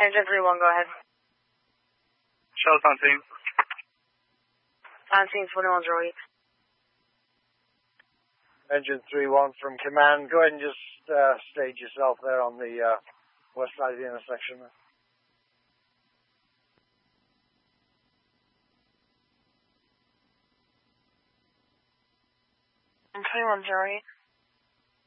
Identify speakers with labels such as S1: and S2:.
S1: Engine 3-1, go ahead.
S2: Shells on scene.
S1: On scene 2108.
S3: Engine 3-1 from command. Go ahead and just stage yourself there on the west side of the intersection.
S1: And 2108.